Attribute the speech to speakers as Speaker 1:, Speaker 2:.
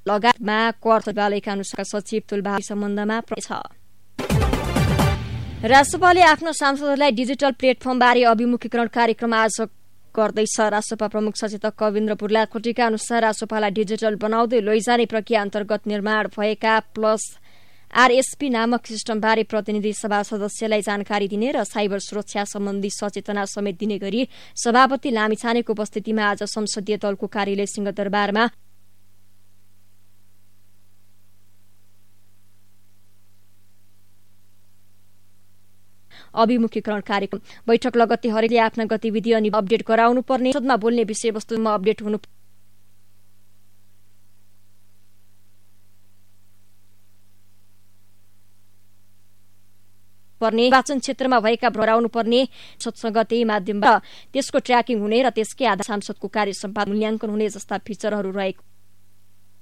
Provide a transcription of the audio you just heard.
Speaker 1: लगायतमा कर सचिवालयका अनुसार सचिव तुलबहादुर सम्बन्धमा छ। राष्ट्रपाले आफ्नो सांसदहरूलाई डिजिटल प्लेटफर्मबारे अभिमुखीकरण कार्यक्रम आज गर्दैछ। राष्ट्रपा प्रमुख सचेतक कविन्द्र बुर्लाकोटीका अनुसार राष्ट्रपालाई डिजिटल बनाउँदै लैजाने प्रक्रिया अन्तर्गत निर्माण भएका प्लस आरएसपी नामक सिस्टमबारे प्रतिनिधि सभा सदस्यलाई जानकारी दिने र साइबर सुरक्षा सम्बन्धी सचेतना समेत दिने गरी सभापति लामिछानेको उपस्थितिमा आज संसदीय दलको कार्यालय सिंहदरबारमा अभिमुखीकरण कार्यक्रम बैठक लगत्तै हरेकले आफ्ना गतिविधि अनि अपडेट गराउनु पर्ने, संसदमा बोल्ने विषयवस्तुमा अपडेट हुनु पर्ने, निर्वाचन क्षेत्रमा भएका गराउनु पर्ने, संसदसँग त्यही माध्यमबाट त्यसको ट्र्याकिङ हुने र त्यसकै आधार सांसदको कार्य सम्पादन मूल्याङ्कन हुने जस्ता फिचरहरू रहेको